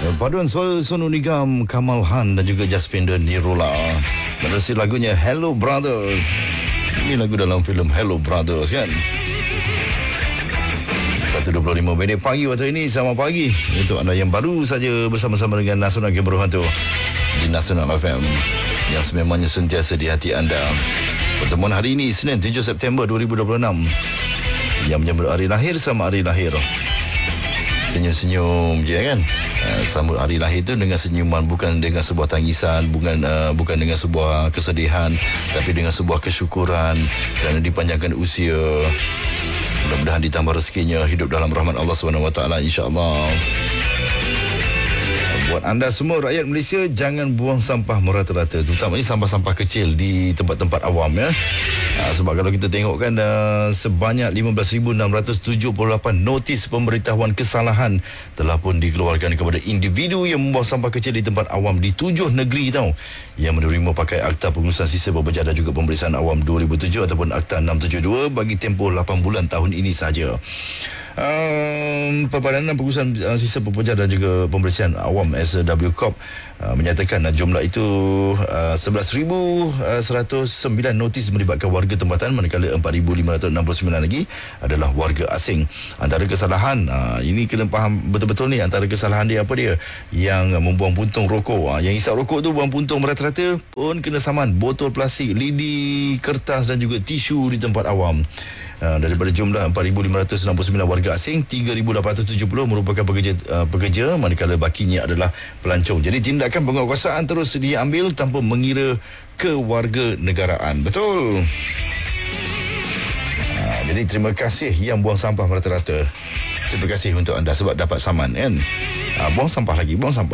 Paduan suara Sonu Nigam, Kamal Han dan juga Jaspinder Nirula menerusi lagunya Hello Brothers. Ini lagu dalam filem Hello Brothers kan. 1.25 minit pagi waktu ini. Selamat pagi untuk anda yang baru saja bersama-sama dengan Nasional Game Berhantu di Nasional FM yang sememangnya sentiasa di hati anda. Pertemuan hari ini Senin 7 September 2026 yang menyambut hari lahir sama hari lahir. Senyum-senyum je kan. Sambut hari lahir itu dengan senyuman, bukan dengan sebuah tangisan, bukan dengan sebuah kesedihan, tapi dengan sebuah kesyukuran kerana dipanjangkan usia. Mudah-mudahan ditambah rezekinya, hidup dalam rahmat Allah SWT, insya-Allah. Buat anda semua rakyat Malaysia, jangan buang sampah merata-rata, terutamanya sampah-sampah kecil di tempat-tempat awam ya. Sebab kalau kita tengok kan sebanyak 15,678 notis pemberitahuan kesalahan telah pun dikeluarkan kepada individu yang membuang sampah kecil di tempat awam di 7 negeri tau, yang menerima pakai Akta Pengurusan Sisa Berbejar dan juga Pemeriksaan Awam 2007 ataupun Akta 672 bagi tempoh 8 bulan tahun ini saja. Perbadanan Pengurusan Sisa Berbejar dan juga Pemeriksaan Awam SWCOP menyatakan jumlah itu 11,109 notis melibatkan warga tempatan, manakala 4,569 lagi adalah warga asing. Antara kesalahan ini kena faham betul-betul ni, antara kesalahan dia apa dia? Yang membuang puntung rokok. Yang isap rokok tu buang puntung rata-rata pun kena saman botol plastik, lidi, kertas dan juga tisu di tempat awam. Daripada jumlah 4,569 warga asing, 3,870 merupakan pekerja, manakala bakinya adalah pelancong. Jadi tindakan penguasaan terus diambil tanpa mengira kewarganegaraan. Betul. Jadi terima kasih yang buang sampah rata-rata. Terima kasih untuk anda sebab dapat saman kan. Buang sampah lagi, buang sampah.